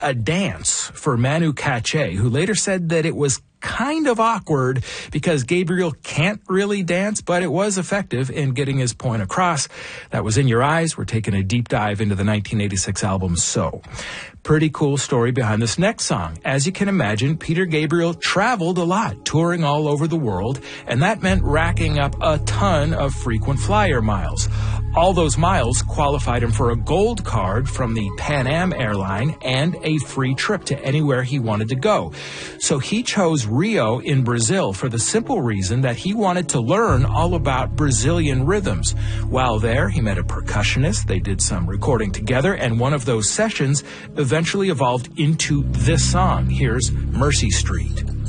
a dance for Manu Katché, who later said that it was kind of awkward because Gabriel can't really dance, but it was effective in getting his point across. That was In Your Eyes. We're taking a deep dive into the 1986 album So. Pretty cool story behind this next song. As you can imagine, Peter Gabriel traveled a lot, touring all over the world, and that meant racking up a ton of frequent flyer miles. All those miles qualified him for a gold card from the Pan Am airline and a free trip to anywhere he wanted to go. So he chose Rio in Brazil for the simple reason that he wanted to learn all about Brazilian rhythms. While there, he met a percussionist. They did some recording together, and one of those sessions eventually evolved into this song. Here's Mercy Street.